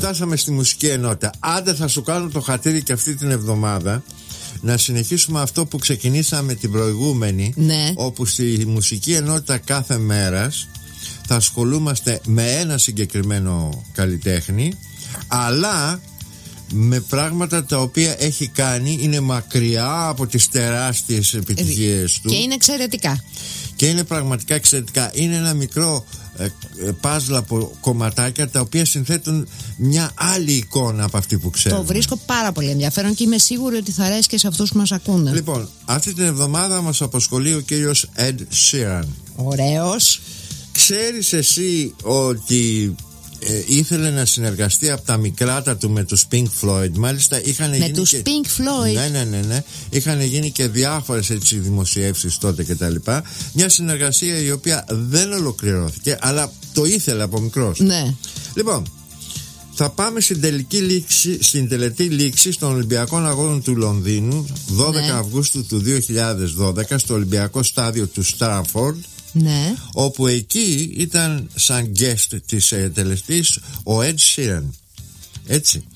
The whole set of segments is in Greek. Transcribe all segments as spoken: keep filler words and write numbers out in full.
φτάσαμε στη μουσική ενότητα. Άντε θα σου κάνω το χατήρι και αυτή την εβδομάδα να συνεχίσουμε αυτό που ξεκινήσαμε την προηγούμενη, ναι. όπου στη μουσική ενότητα κάθε μέρας θα ασχολούμαστε με ένα συγκεκριμένο καλλιτέχνη, αλλά με πράγματα τα οποία έχει κάνει, είναι μακριά από τις τεράστιες επιτυχίες του και είναι εξαιρετικά. Και είναι πραγματικά εξαιρετικά. Είναι ένα μικρό ε, ε, πάζλ από κομματάκια τα οποία συνθέτουν μια άλλη εικόνα από αυτή που ξέρουμε. Το βρίσκω πάρα πολύ ενδιαφέρον και είμαι σίγουρη ότι θα αρέσει και σε αυτούς που μας ακούνε. Λοιπόν, αυτή την εβδομάδα μας απασχολεί ο κύριος Ed Sheeran. Ωραίος. Ξέρεις εσύ ότι ε, ήθελε να συνεργαστεί από τα μικράτα του με τους Pink Floyd. Μάλιστα είχαν με γίνει τους και... Pink Floyd. Ναι, ναι, ναι, ναι. Είχαν γίνει και διάφορες έτσι δημοσιεύσεις τότε και τα λοιπά. Μια συνεργασία η οποία δεν ολοκληρώθηκε, αλλά το ήθελε από μικρός. Ναι. Λοιπόν, θα πάμε στην τελική λήξη, στην τελετή λήξη των Ολυμπιακών Αγώνων του Λονδίνου δώδεκα ναι. Αυγούστου του δύο χιλιάδες δώδεκα στο Ολυμπιακό Στάδιο του Στράμφορντ, ναι. όπου εκεί ήταν σαν guest της ε, τελετής ο Ed Sheeran. Έτσι.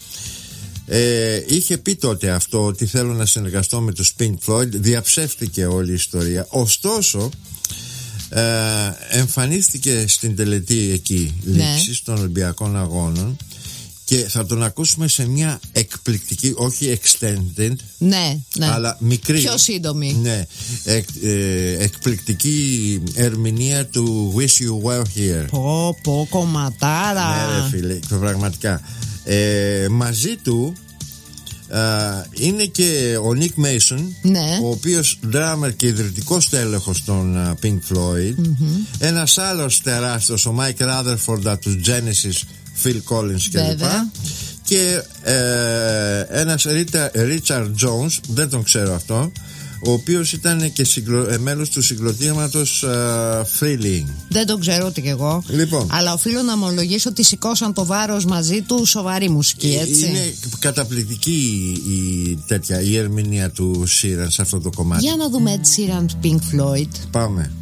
Ε, είχε πει τότε αυτό ότι θέλω να συνεργαστώ με τους Pink Floyd. Διαψεύτηκε όλη η ιστορία. Ωστόσο ε, εμφανίστηκε στην τελετή εκεί λήξης ναι. των Ολυμπιακών Αγώνων και θα τον ακούσουμε σε μια εκπληκτική, όχι extended, ναι, ναι. αλλά μικρή, πιο σύντομη, ναι, εκ, ε, εκπληκτική ερμηνεία του Wish You Were Here. Πω πω κομματάρα. Ναι ρε φίλε, πραγματικά. ε, Μαζί του α, είναι και ο Nick Mason, ναι. ο οποίος drummer και ιδρυτικός τέλεχος των uh, Pink Floyd, mm-hmm. ένας άλλος τεράστιος, ο Mike Rutherford από τους Genesis, Phil Collins κλπ. Και ε, ένας Richard Jones, δεν τον ξέρω αυτό, ο οποίος ήταν και συγκλω... μέλος του συγκροτήματος uh, Freeling. Δεν τον ξέρω ούτε κι εγώ. Λοιπόν. Αλλά οφείλω να ομολογήσω ότι σηκώσαν το βάρος μαζί του, σοβαρή μουσική, έτσι. Είναι καταπληκτική η, τέτοια, η ερμηνεία του Sheeran σε αυτό το κομμάτι. Για να δούμε Ed Sheeran, Pink Floyd. Πάμε.